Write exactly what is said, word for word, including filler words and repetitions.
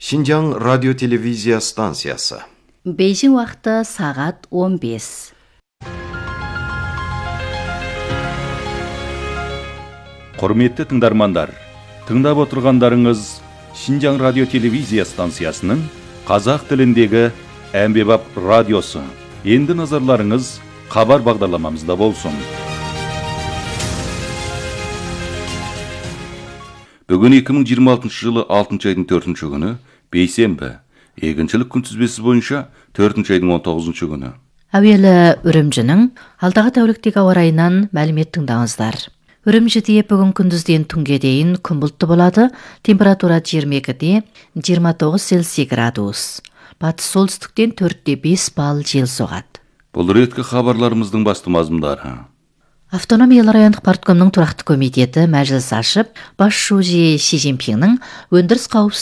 Шинжаң радио-телевизия станциясы. Бейжің уақыты сағат он бес. Құрметті тыңдармандар, тыңдап отырғандарыңыз Шинжаң радио-телевизия станциясының қазақ тіліндегі әмбебап радиосы. Енді назарларыңыз хабар бағдарламамызда болсын. Бүгін екі мың жиырма алтыншы жылы алтыншы айдың төртінші күні, бейсенбі, егіншілік күнтізбесі бойынша төртінші айдың он тоғызыншы күні. Әуелі Үрімжінің алдағы тәуліктегі ауа райынан мәлімет тыңдаңыздар. Үрімжіде бүгін күндізден түнге дейін күн бұлтты болады, температура жиырма екіде жиырма тоғыз Цельсий градус. Батыс солтүстіктен төртте бес балл жел соғады. Бұл реткі хабарларымыздың басты мазмұндары. Автономиялы райондық парткомның тұрақты комитеті мәжіліс ашып, бас шужи Си Цзиньпиннің өндіріс қауіпсіздігі